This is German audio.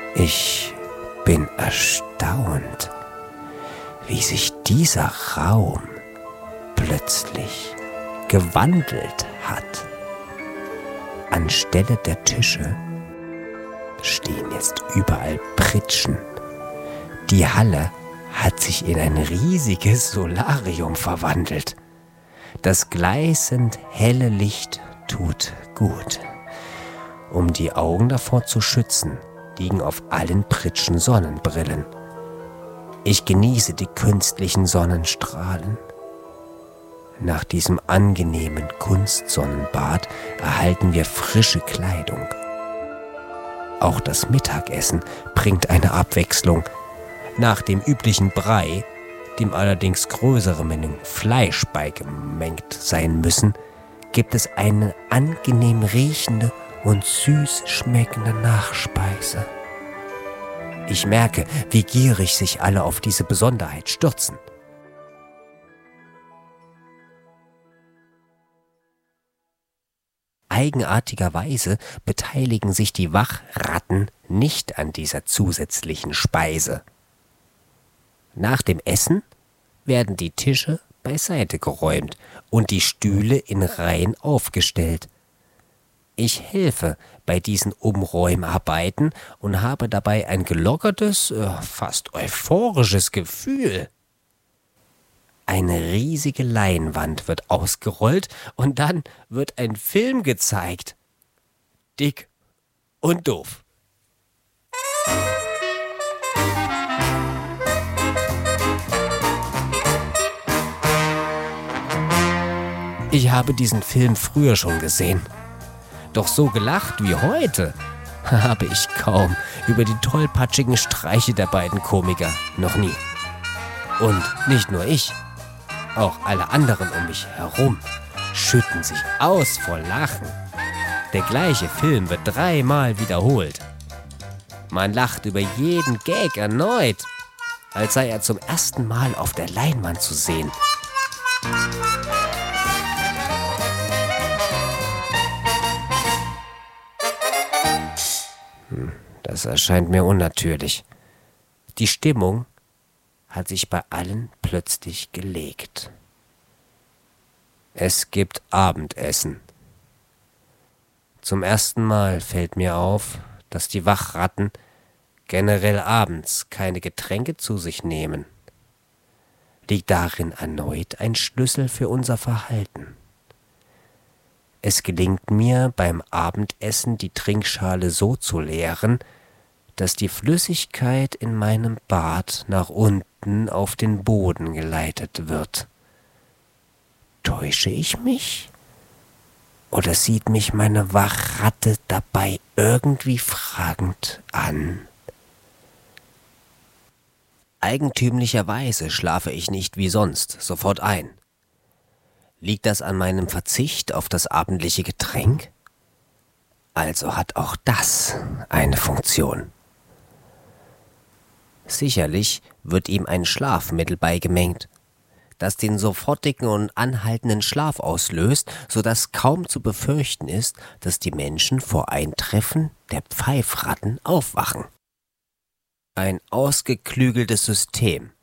Ich bin erstaunt, wie sich dieser Raum plötzlich gewandelt hat. Anstelle der Tische stehen jetzt überall Pritschen. Die Halle hat sich in ein riesiges Solarium verwandelt. Das gleißend helle Licht tut gut. Um die Augen davor zu schützen, liegen auf allen Pritschen Sonnenbrillen. Ich genieße die künstlichen Sonnenstrahlen. Nach diesem angenehmen Kunstsonnenbad erhalten wir frische Kleidung. Auch das Mittagessen bringt eine Abwechslung. Nach dem üblichen Brei, dem allerdings größere Mengen Fleisch beigemengt sein müssen, gibt es eine angenehm riechende und süß schmeckende Nachspeise. Ich merke, wie gierig sich alle auf diese Besonderheit stürzen. Eigenartigerweise beteiligen sich die Wachratten nicht an dieser zusätzlichen Speise. Nach dem Essen werden die Tische beiseite geräumt und die Stühle in Reihen aufgestellt. Ich helfe bei diesen Umräumarbeiten und habe dabei ein gelockertes, fast euphorisches Gefühl. Eine riesige Leinwand wird ausgerollt und dann wird ein Film gezeigt. Dick und doof. Ich habe diesen Film früher schon gesehen. Doch so gelacht wie heute habe ich kaum über die tollpatschigen Streiche der beiden Komiker, noch nie. Und nicht nur ich, auch alle anderen um mich herum schütten sich aus vor Lachen. Der gleiche Film wird 3-mal wiederholt. Man lacht über jeden Gag erneut, als sei er zum ersten Mal auf der Leinwand zu sehen. Das erscheint mir unnatürlich. Die Stimmung hat sich bei allen plötzlich gelegt. Es gibt Abendessen. Zum ersten Mal fällt mir auf, dass die Wachratten generell abends keine Getränke zu sich nehmen. Liegt darin erneut ein Schlüssel für unser Verhalten? Es gelingt mir beim Abendessen, die Trinkschale so zu leeren, dass die Flüssigkeit in meinem Bad nach unten auf den Boden geleitet wird. Täusche ich mich? Oder sieht mich meine Wachratte dabei irgendwie fragend an? Eigentümlicherweise schlafe ich nicht wie sonst sofort ein. Liegt das an meinem Verzicht auf das abendliche Getränk? Also hat auch das eine Funktion. Sicherlich wird ihm ein Schlafmittel beigemengt, das den sofortigen und anhaltenden Schlaf auslöst, sodass kaum zu befürchten ist, dass die Menschen vor Eintreffen der Pfeifratten aufwachen. Ein ausgeklügeltes System,